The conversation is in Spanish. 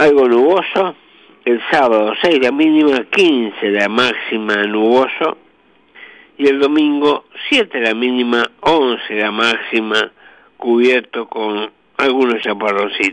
algo nuboso. El sábado 6 la mínima, 15 la máxima, nuboso. Y el domingo 7 la mínima, 11 la máxima, cubierto con algunos chaparroncitos.